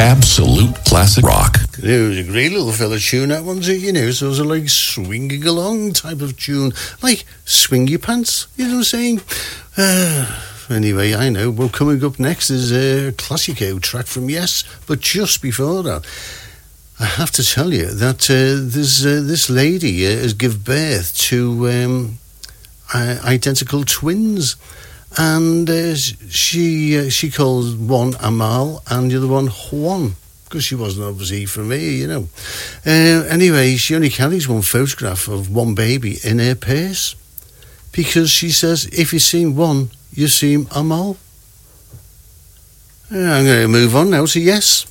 Absolute classic rock. It was a great little fella tune, that one, so it was a like swinging along type of tune, like swing your pants, you know what I'm saying? Anyway, I know. Well, coming up next is a Classico track from Yes, but just before that, I have to tell you that this lady has given birth to identical twins, and she calls one Amal and the other one Juan, because she wasn't obviously from here, Anyway, she only carries one photograph of one baby in her purse, because she says, if you've seen one, you seem Amal. I'm going to move on now to Yes.